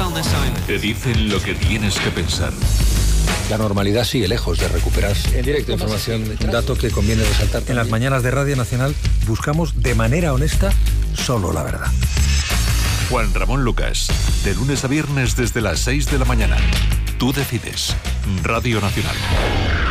Te dicen lo que tienes que pensar. La normalidad sigue lejos de recuperarse. En directo, información, un dato que conviene resaltar también. En las mañanas de Radio Nacional buscamos de manera honesta solo la verdad. Juan Ramón Lucas, de lunes a viernes desde las 6 de la mañana. Tú decides. Radio Nacional.